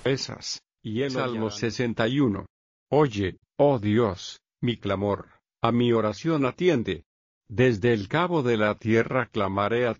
Esas, y el Salmo 61. Oye, oh Dios, mi clamor, a mi oración atiende. Desde el cabo de la tierra clamaré a